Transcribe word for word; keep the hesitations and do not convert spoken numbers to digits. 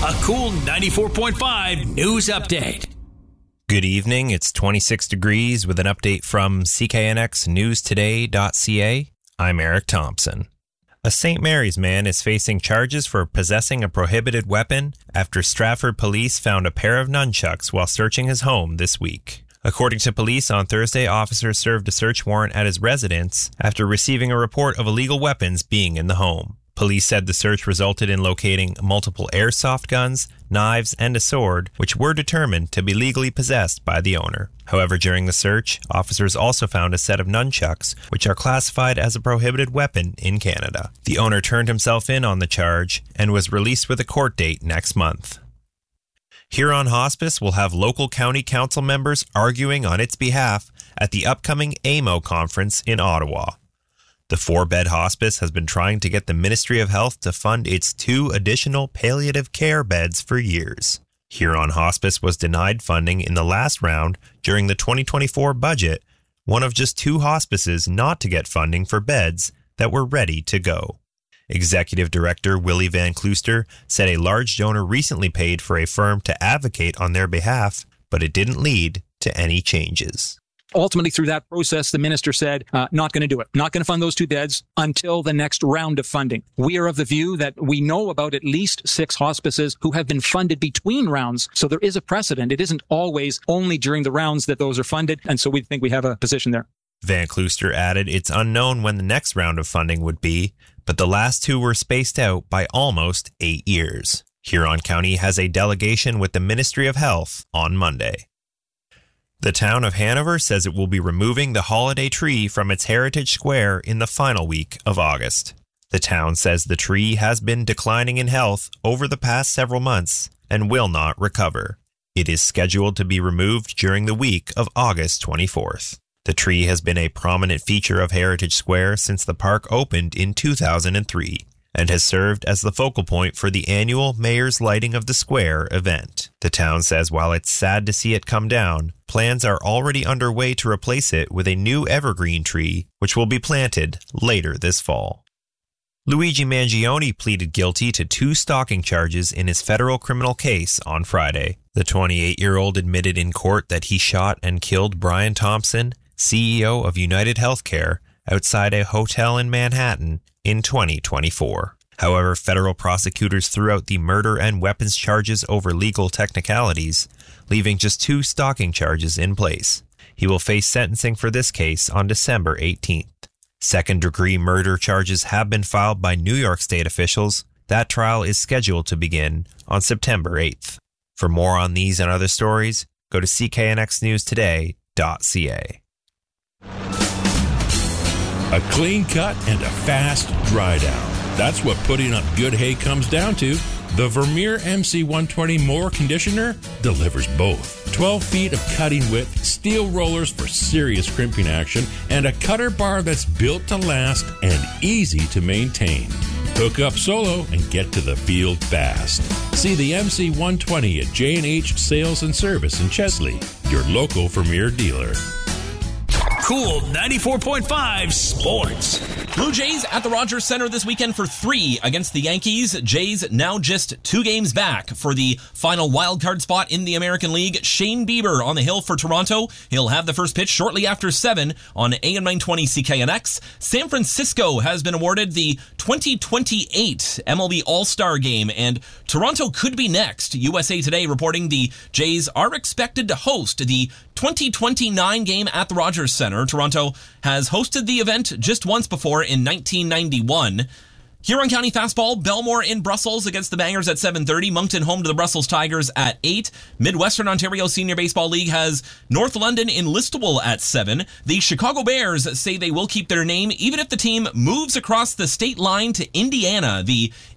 A Cool ninety-four point five news update. Good evening. It's twenty-six degrees with an update from C K N X news today dot c a. I'm Eric Thompson. A Saint Mary's man is facing charges for possessing a prohibited weapon after Stratford police found a pair of nunchucks while searching his home this week. According to police, on Thursday, officers served a search warrant at his residence after receiving a report of illegal weapons being in the home. Police said the search resulted in locating multiple airsoft guns, knives, and a sword, which were determined to be legally possessed by the owner. However, during the search, officers also found a set of nunchucks, which are classified as a prohibited weapon in Canada. The owner turned himself in on the charge and was released with a court date next month. Huron Hospice will have local county council members arguing on its behalf at the upcoming A M O conference in Ottawa. The four-bed hospice has been trying to get the Ministry of Health to fund its two additional palliative care beds for years. Huron Hospice was denied funding in the last round during the twenty twenty-four budget, one of just two hospices not to get funding for beds that were ready to go. Executive Director Willie Van Klooster said a large donor recently paid for a firm to advocate on their behalf, but it didn't lead to any changes. Ultimately, through that process, the minister said, uh, not going to do it, not going to fund those two beds until the next round of funding. We are of the view that we know about at least six hospices who have been funded between rounds. So there is a precedent. It isn't always only during the rounds that those are funded. And so we think we have a position there. Van Klooster added it's unknown when the next round of funding would be, but the last two were spaced out by almost eight years. Huron County has a delegation with the Ministry of Health on Monday. The town of Hanover says it will be removing the holiday tree from its Heritage Square in the final week of August. The town says the tree has been declining in health over the past several months and will not recover. It is scheduled to be removed during the week of August twenty-fourth. The tree has been a prominent feature of Heritage Square since the park opened in two thousand three and has served as the focal point for the annual Mayor's Lighting of the Square event. The town says while it's sad to see it come down, plans are already underway to replace it with a new evergreen tree, which will be planted later this fall. Luigi Mangione pleaded guilty to two stalking charges in his federal criminal case on Friday. The twenty-eight-year-old admitted in court that he shot and killed Brian Thompson, C E O of United Healthcare, outside a hotel in Manhattan in twenty twenty-four. However, federal prosecutors threw out the murder and weapons charges over legal technicalities, leaving just two stalking charges in place. He will face sentencing for this case on December eighteenth. Second-degree murder charges have been filed by New York State officials. That trial is scheduled to begin on September eighth. For more on these and other stories, go to C K N X news today dot c a. A clean cut and a fast dry down. That's what putting up good hay comes down to. The Vermeer M C one twenty Mower Conditioner delivers both. twelve feet of cutting width, steel rollers for serious crimping action, and a cutter bar that's built to last and easy to maintain. Hook up solo and get to the field fast. See the M C one twenty at J and H Sales and Service in Chesley, your local Vermeer dealer. Cool ninety-four point five Sports. Blue Jays at the Rogers Center this weekend for three against the Yankees. Jays now just two games back for the final wildcard spot in the American League. Shane Bieber on the hill for Toronto. He'll have the first pitch shortly after seven on A M nine twenty C K N X. San Francisco has been awarded the twenty twenty-eight M L B All-Star Game, and Toronto could be next. U S A Today reporting the Jays are expected to host the twenty twenty-nine game at the Rogers Center. Toronto has hosted the event just once before in nineteen ninety-one. Huron County Fastball, Belmore in Brussels against the Bangers at seven thirty. Moncton home to the Brussels Tigers at eight. Midwestern Ontario Senior Baseball League has North London in Listowel at seven. The Chicago Bears say they will keep their name even if the team moves across the state line to Indiana. The